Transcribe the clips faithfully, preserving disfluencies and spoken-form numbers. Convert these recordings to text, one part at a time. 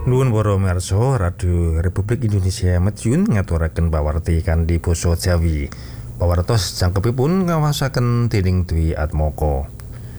Nuwun para mirsa, Radio Republik Indonesia Madiun ngaturaken pawarti kanthi basa Jawi. Pawartos jangkepipun ngawasaken dening Dwi Atmoko.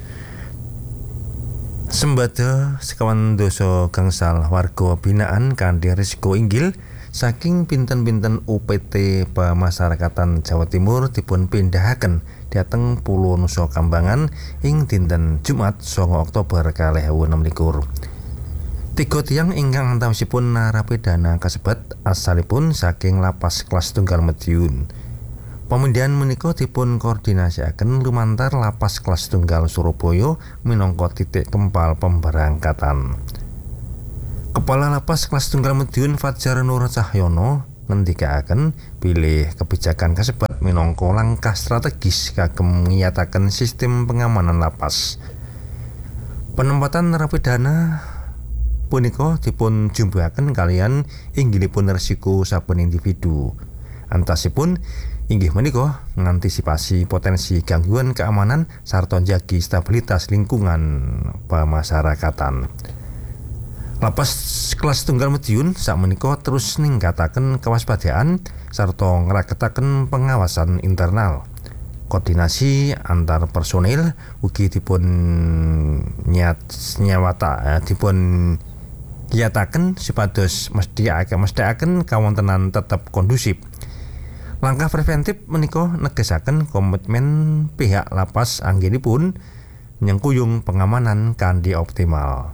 Sembada sekawan dasa gangsal warga binaan kanthi risiko inggil saking pinten-pinten U P T Pamasyarakatan Jawa Timur dipun pindahaken dhateng Pulo Nusa Kambangan ing dinten Jumat sanga Oktober kalih ewu enem likur. Tiga tiyang ingkang antawisipun narapidana kasebat asalipun saking lapas kelas tunggal Madiun. Pemindahan menika dipun koordinasiaken lumantar lapas kelas tunggal Surabaya minangka titik kempal pemberangkatan. Kepala lapas kelas tunggal Madiun Fajar Nur Cahyono ngendikaaken bilih kebijakan kasebat minangka langkah strategis kagem ngiyataken sistem pengamanan lapas. Penempatan narapidana punika dipun jumbahaken kalian inggilipun resiko saben individu. Antasipun inggih menika ngantisipasi potensi gangguan keamanan sarta njagi stabilitas lingkungan pamasyarakatan. Lapas kelas tunggal Madiun sakmenika terus ningkataken kewaspadaan sarta ngraketaken pengawasan internal. Koordinasi antar personil ugi dipun nyat nyawata dipun kiyataken supados mesthikaken mesthikaken kawontenan tetep kondusif. Langkah preventif menika negesaken komitmen pihak lapas anggenipun nyengkuyung pengamanan kanthi optimal.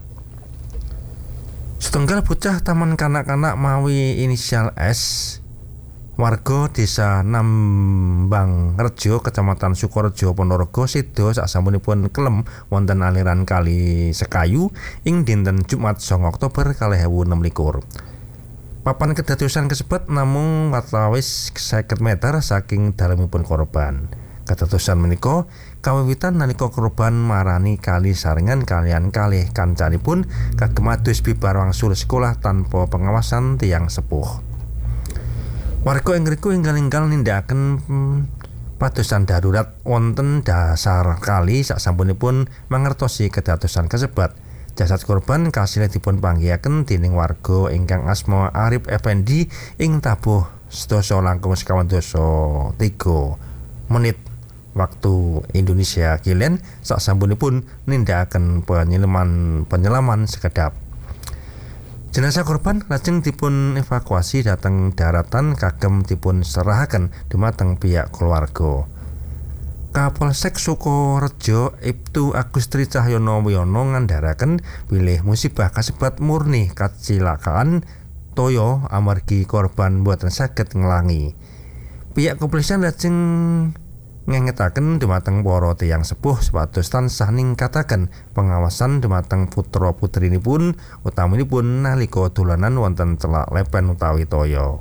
Setunggal bocah taman kanak-kanak mawi inisial S warga desa Nambang Rejo Kecamatan Sukorejo Ponorogo seda sasampunipun kelem wonten aliran Kali Sekayu ing dinten Jumat sanga Oktober kalih ewu enem likur. Papan kedadosan kasebat namung watawis seket meter saking dalemipun korban. Kedadosan menika kawiwitan nalika korban marani Kali Saringan kalian kalih kancanipun kagem adus bibar wangsul sekolah tanpa pengawasan tiyang sepuh. Warga ing ngriku enggal-enggal nindakaken hmm, padosan darurat wonten dasar kali sasampunipun mangertosi kedadosan kasebat. Jasad korban kasil dipun panggihaken dening warga ingkang asma Arif Effendi ing tabuh sedasa langkung sekawan dasa tiga menit waktu Indonesia Kilen sasampunipun nindakaken penyelaman penyelaman sekedap. Jenazah korban lajeng dipun evakuasi dhateng daratan kagem dipun serahaken dhumateng pihak keluarga. Kapolsek Sukorejo Ibtu Agustri Cahyono Wiono ngandharaken bilih musibah kasebat murni kacilakaan toya amargi korban boten saged nglangi. Pihak kepolisian lajeng ngengetaken dhumateng para tiyang sepuh supados tansah ningkataken pengawasan dhumateng putra putrinipun utaminipun nalika dolanan wonten celak lepen utawi toya.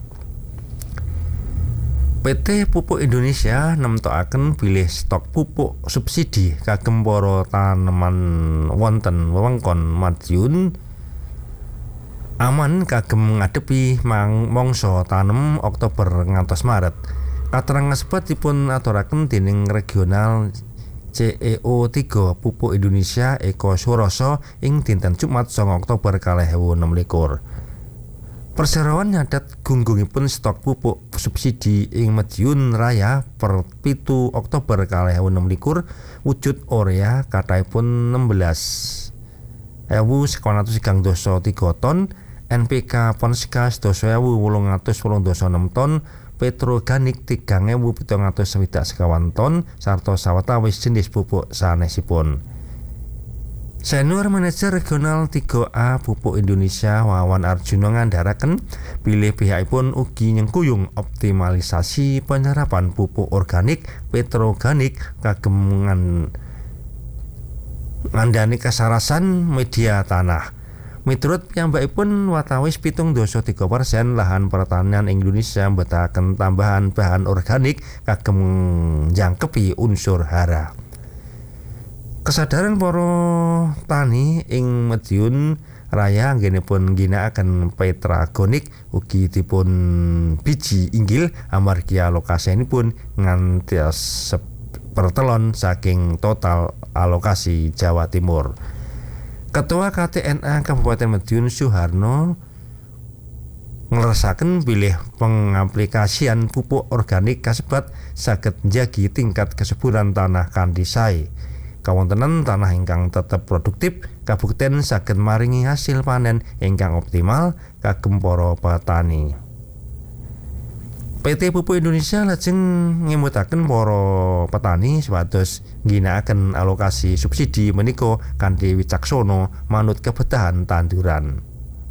P T Pupuk Indonesia nemtokaken bilih stok pupuk subsidi kagem para taneman wonten wewengkon Madiun aman kagem ngadepi mangsa tanem Oktober ngantos Maret. Katerangan kasebat dipun aturaken dening regional C E O tiga Pupuk Indonesia Eko Suroso ing dinten Jumat sanga Oktober kalih ewu enem likur. Perseroan nyadat gunggungipun stok pupuk subsidi ing Madiun Raya per pitu Oktober kalih ewu enem likur wujud urea kathahipun enem belas ewu sekawan atus tigang dasa tiga ton, N P K Ponska sedasa ewu wolung atus wolung dasa enem ton, Petroganik tigang ewu pitung atus swidak sekawan ton sarta sawetawis jenis pupuk sanesipun. Senior Manajer Regional tiga A Pupuk Indonesia Wawan Arjuna ngandharaken bilih pihakipun ugi nyengkuyung optimalisasi penyerapan pupuk organik petroganik kagem ngandhani kasarasan media tanah. Miturut piyambakipun watawis pitung dasa tiga persen lahan pertanian Indonesia mbetahaken tambahan bahan organik kagem njangkepi unsur hara. Kesadaran para tani ing Madiun Raya anggenipun ngginakaken petragonik ugi dipun biji inggil amargi alokasinipun ngantos sepertelon saking total alokasi Jawa Timur. Ketua K T N A Kabupaten Madiun Suharno ngleresaken bilih pengaplikasian pupuk organik kasebat saged njagi tingkat kesuburan tanah kanthi sae. Kawontenan tanah ingkang tetep produktif kabukten saged maringi hasil panen ingkang optimal kagem para petani. P T Pupuk Indonesia lajeng ngemutaken para petani supados ngginakaken alokasi subsidi menika kanthi wicaksana manut kebetahan tanduran.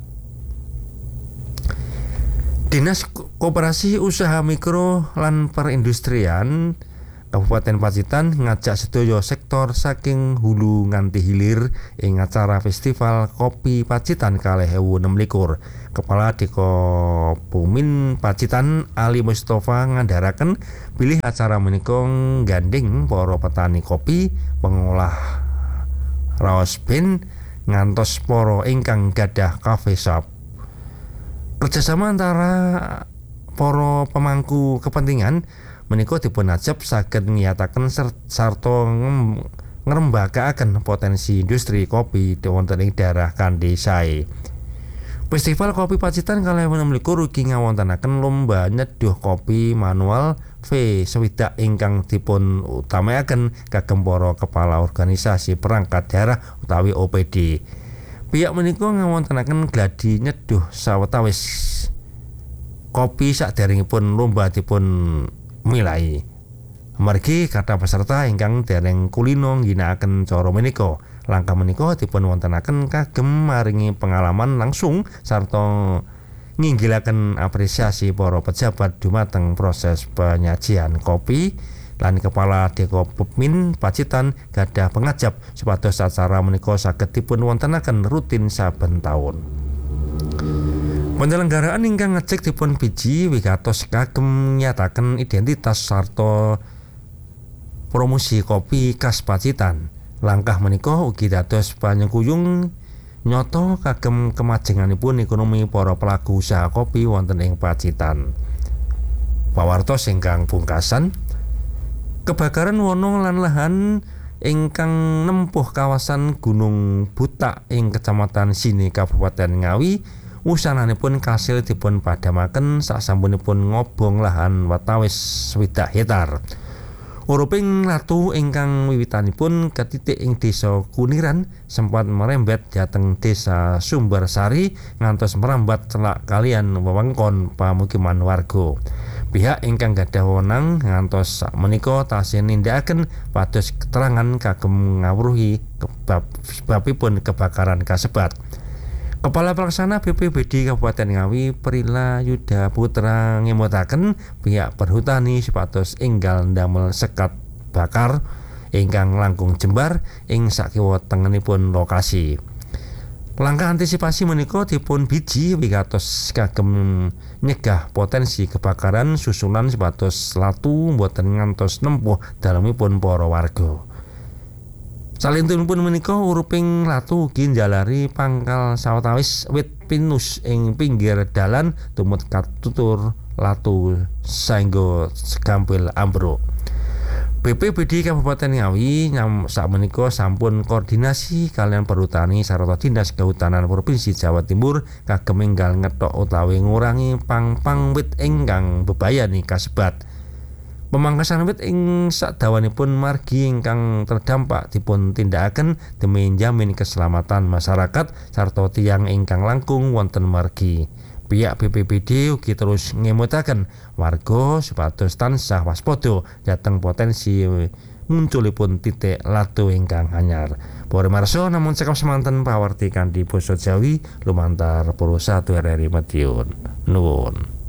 Dinas Koperasi Usaha Mikro lan Perindustrian Kabupaten Pacitan ngajak sedaya sektor saking hulu nganti hilir ing acara Festival Kopi Pacitan kalih ewu enem likur. Kepala Dikopumin Pacitan Ali Mustafa ngandharaken bilih acara menika gandeng para petani kopi, pengolah raos ben ngantos para ingkang gadah cafe shop. Kerjasama antara para pemangku kepentingan menika dipun ajab saged ngiyataken sarta ngrembakakaken potensi industri kopi wonten ing daerah kanthi sae. Festival Kopi Pacitan kalih enem likur ugi ngawontenaken lomba nyeduh kopi manual V swidak ingkang dipun utamakaken kagem para kepala organisasi perangkat daerah utawi O P D. Pihak menika ngawontenaken gladi nyeduh sawetawis kopi saderengipun lomba dipun milai. Amargi kathah peserta ingkang dereng kulino ngginakaken cara menika. Langkah menika dipun wontenaken kagem maringi pengalaman langsung sarta nginggilaken apresiasi para pejabat dumateng proses penyajian kopi. Lan Kepala Dikopumin Pacitan gadah pengajap supados acara menika saged dipun wontenaken rutin saben taun. Penyelenggaraan ingkang ngecek dipun biji wigatos kagem nyataken identitas sarta promosi kopi khas Pacitan. Langkah menika ugi dados panyengkuyung nyata kagem kemajenganipun ekonomi para pelaku usaha kopi wonten ing Pacitan. Pawartos ingkang pungkasan, kebakaran wono lan lahan ingkang nempuh kawasan Gunung Butak ing Kecamatan Sini Kabupaten Ngawi wusananipun kasil dipun padhamaken sasampunipun ngobong lahan watawis swidak hektar. Uruping latu ingkang wiwitanipun ketitik ing Desa Kuniran sempat merembet dhateng Desa Sumbersari ngantos merambat celak kalian wewengkon pamukiman warga. Pihak ingkang gadhah wewenang ngantos sakmenika tasih nindakaken pados keterangan kagem ngawruhi sebabipun kebakaran kasebat. Kepala Pelaksana B P B D Kabupaten Ngawi Prila Yuda Putra ngemutaken pihak perhutani supados enggal ndamel sekat bakar ingkang langkung jembar ing sakiwa tengenipun lokasi. Langkah antisipasi menika dipun biji wigatos kagem nyegah potensi kebakaran susulan supados latu boten ngantos nempuh dalemipun para warga. Salintunipun menika uruping latu ugi njalari pangkal sawetawis wit pinus ing pinggir dalan tumut katutur latu saengga sekampil ambruk. B P B D Kabupaten Ngawi nyam sakmenika sampun koordinasi kalian perhutani sarta Dinas Kehutanan Provinsi Jawa Timur kagem enggal ngethok utawi ngurangi pang-pang wit ingkang bebayani kasebat. Pemangkasan wit ing sadawanipun margi ingkang terdampak dipun tindakaken demi njamin keselamatan masyarakat sarta tiyang ingkang langkung wonten margi. Pihak B P B D ugi terus ngemutaken warga supados tansah waspada dhateng potensi munculipun titik latu ingkang anyar. Para marsa namun cekap semanten pawarti kanthi basa Jawi lumantar Pro satu R R I Madiun. Nuwun.